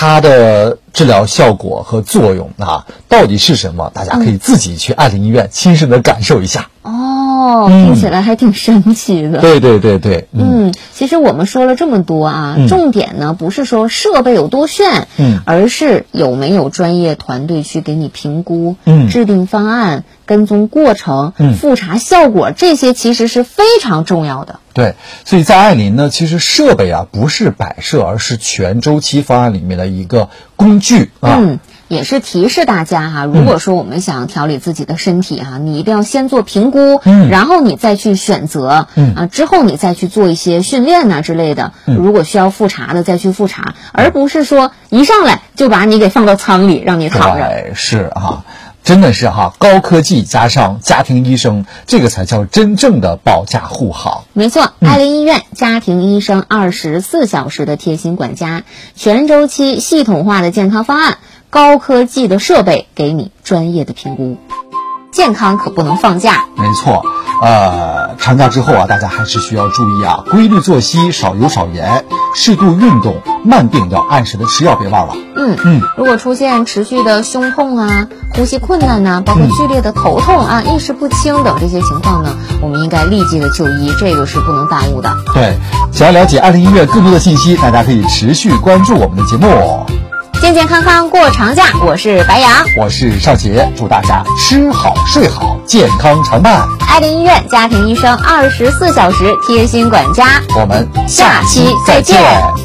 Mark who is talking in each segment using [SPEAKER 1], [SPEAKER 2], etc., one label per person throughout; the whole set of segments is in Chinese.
[SPEAKER 1] 它的治疗效果和作用到底是什么？大家可以自己去爱林医院亲身的感受一下。
[SPEAKER 2] 听起来还挺神奇的。
[SPEAKER 1] 对。
[SPEAKER 2] 其实我们说了这么多重点呢不是说设备有多炫，而是有没有专业团队去给你评估，制定方案，跟踪过程，复查效果，这些其实是非常重要的。
[SPEAKER 1] 对，所以在爱林呢，其实设备不是摆设，而是全周期方案里面的一个工具
[SPEAKER 2] 也是提示大家如果说我们想调理自己的身体你一定要先做评估，然后你再去选择，之后你再去做一些训练之类的，如果需要复查的再去复查，而不是说一上来就把你给放到舱里让你躺着。
[SPEAKER 1] 对，是真的是高科技加上家庭医生，这个才叫真正的保驾护航。
[SPEAKER 2] 没错，爱林医院家庭医生24小时的贴心管家，全周期系统化的健康方案，高科技的设备给你专业的评估。健康可不能放假。
[SPEAKER 1] 没错，长假之后大家还是需要注意规律作息，少油少盐，适度运动，慢病要按时的吃药，别忘了。
[SPEAKER 2] 如果出现持续的胸痛呼吸困难包括剧烈的头痛意识不清等这些情况呢，我们应该立即的就医，这个是不能耽误的。
[SPEAKER 1] 对，想要了解爱林医院更多的信息，大家可以持续关注我们的节目。
[SPEAKER 2] 健健康康过长假，我是白杨，
[SPEAKER 1] 我是少杰，祝大家吃好睡好，健康常伴。
[SPEAKER 2] 爱林医院家庭医生24小时贴心管家，
[SPEAKER 1] 我们下期再见。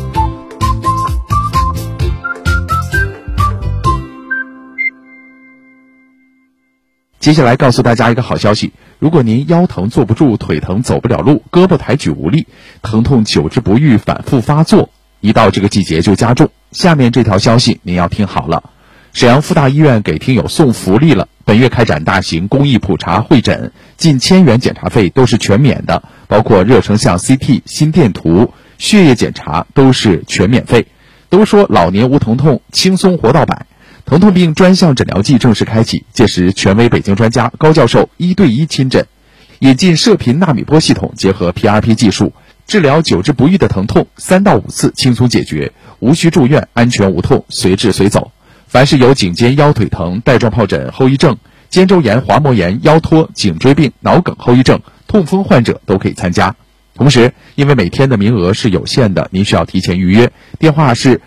[SPEAKER 3] 接下来告诉大家一个好消息，如果您腰疼坐不住，腿疼走不了路，胳膊抬举无力，疼痛久治不愈，反复发作，一到这个季节就加重。下面这条消息您要听好了，沈阳妇大医院给听友送福利了，本月开展大型公益普查会诊，近1000元检查费都是全免的，包括热成像 CT、心电图、血液检查都是全免费。都说老年无疼痛，轻松活到100。疼痛病专项诊疗季正式开启，届时权威北京专家高教授1对1亲诊，引进射频纳米波系统，结合 PRP 技术，治疗久治不愈的疼痛，3到5次轻松解决，无需住院，安全无痛，随治随走。凡是有颈肩腰腿疼、带状疱疹后遗症、肩周炎、滑膜炎、腰托、颈椎病、脑梗后遗症、痛风患者都可以参加。同时，因为每天的名额是有限的，您需要提前预约，电话是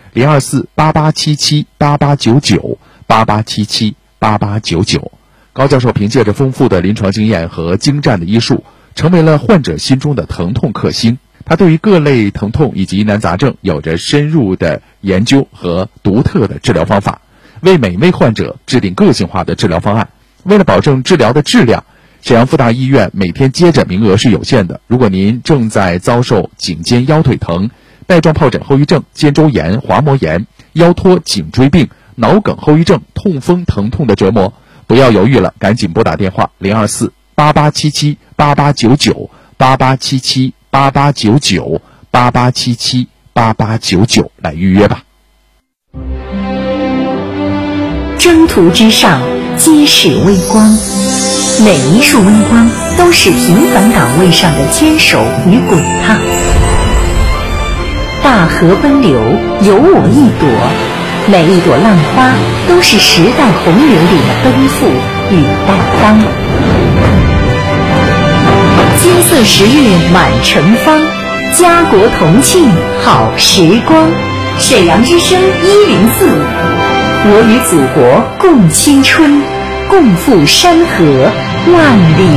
[SPEAKER 3] 024-8877-8899，8877-8899。高教授凭借着丰富的临床经验和精湛的医术，成为了患者心中的疼痛克星。他对于各类疼痛以及疑难杂症有着深入的研究和独特的治疗方法，为每位患者制定个性化的治疗方案。为了保证治疗的质量，沈阳妇大医院每天接诊名额是有限的。如果您正在遭受颈肩腰腿疼、带状疱疹后遗症、肩周炎、滑膜炎、腰托、颈椎病、脑梗后遗症、痛风疼痛的折磨，不要犹豫了，赶紧拨打电话024-8877-8899，8877-8899，8877-8899来预约吧。
[SPEAKER 4] 征途之上，皆是微光，每一束微光都是平凡岗位上的坚守与滚烫。大河奔流，有我一朵，每一朵浪花都是时代洪流里的奔赴与担当。金色10月满城芳，家国同庆好时光。沈阳之声104，我与祖国共青春，共赴山河万里。